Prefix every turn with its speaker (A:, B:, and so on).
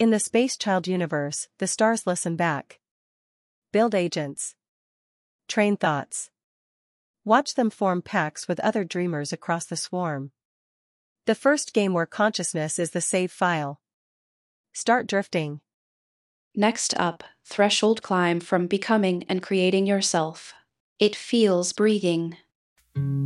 A: In the Space Child universe, the stars listen back. Build agents. Train thoughts. Watch them form pacts with other dreamers across the swarm. The first game where consciousness is the save file. Start drifting.
B: Next up, threshold climb from becoming and creating yourself. It feels breathing.